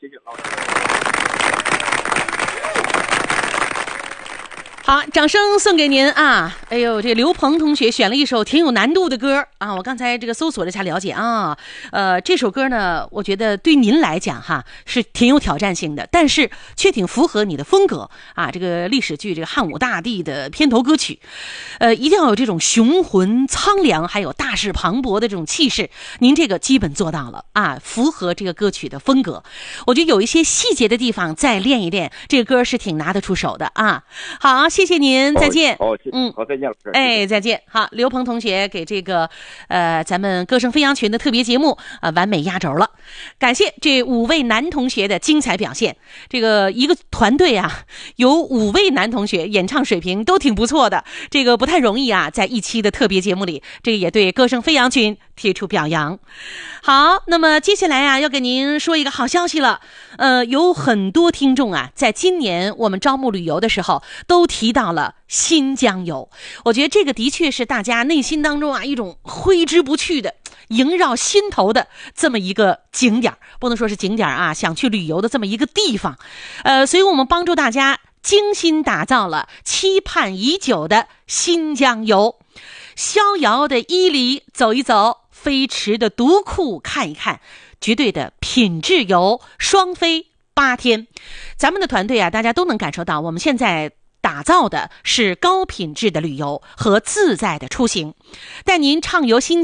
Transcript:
谢谢老师。 好，掌声送给您啊！哎呦，这刘鹏同学选了一首挺有难度的歌啊！我刚才这个搜索了一下了解啊，这首歌呢，我觉得对您来讲哈是挺有挑战性的，但是却挺符合你的风格啊！这个历史剧这个汉武大帝的片头歌曲，一定要有这种雄浑苍凉，还有大势磅礴的这种气势，您这个基本做到了啊，符合这个歌曲的风格。我觉得有一些细节的地方再练一练，这个歌是挺拿得出手的啊！好，谢谢您，再见。 好，再见，老师。 哎，再见。好，刘鹏同学给这个咱们歌声飞扬群的特别节目完美压轴了，感谢这5位男同学的精彩表现。这个一个团队啊，有5位男同学演唱水平都挺不错的，这个不太容易啊，在一期的特别节目里，这个也对歌声飞扬群提出表扬。好，那么接下来啊，要给您说一个好消息了。有很多听众啊，在今年我们招募旅游的时候，都提到了新疆游。我觉得这个的确是大家内心当中啊一种挥之不去的、萦绕心头的这么一个景点，不能说是景点啊，想去旅游的这么一个地方。所以我们帮助大家精心打造了期盼已久的新疆游。逍遥的伊犁走一走，飞驰的独库看一看，绝对的品质游，双飞8天。咱们的团队啊，大家都能感受到，我们现在打造的是高品质的旅游和自在的出行，带您畅游新